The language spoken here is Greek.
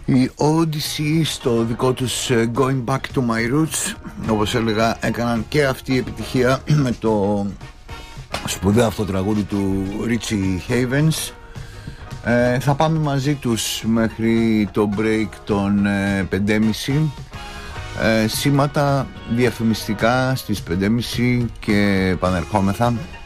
Η Odyssey στο δικό τους Going Back to My Roots, όπως έλεγα, έκαναν και αυτή η επιτυχία με το σπουδαίο αυτό τραγούδι του Richie Havens. Θα πάμε μαζί τους μέχρι το break των 5.30. Σήματα διαφημιστικά στις 5.30 και επανερχόμεθα.